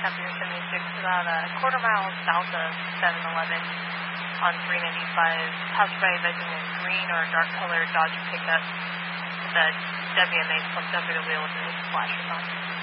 Copy your 76, about a quarter mile south of 7-Eleven on 395. Passed by a vehicle in green or dark colored Dodge pickup. The WMA flipped over the wheel with his flashers on.